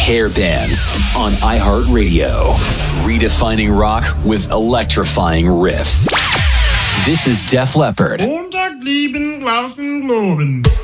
Hair Bands on iHeartRadio. Redefining rock with electrifying riffs. This is Def Leppard. Montag, lieben, Glauben, Globen.